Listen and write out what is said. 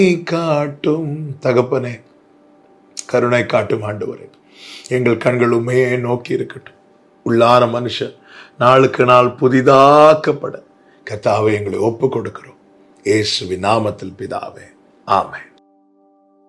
காட்டும் தகப்பனே, கருணை காட்டும் ஆண்டவரே, எங்கள் கண்கள் உண்மையே நோக்கி இருக்கட்டும். உள்ளான மனுஷன் நாளுக்கு நாள் புதிதாக்கப்பட கர்த்தாவே எங்களை ஒப்பு கொடுக்கிறோம். இயேசுவின் நாமத்தில் பிதாவே, ஆமென்.